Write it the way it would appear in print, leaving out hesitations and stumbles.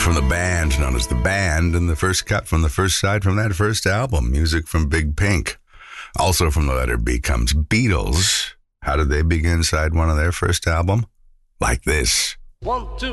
from the band known as The Band, and the first cut from the first side from that first album, music from Big Pink. Also from the letter B comes Beatles. How did they begin side one of their first album? Like this. 1, 2.